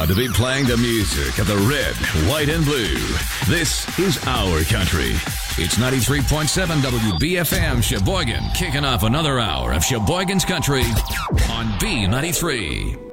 proud to be playing the music of the red, white, and blue. This is our country. It's 93.7 WBFM Sheboygan, kicking off another hour of Sheboygan's Country on B93.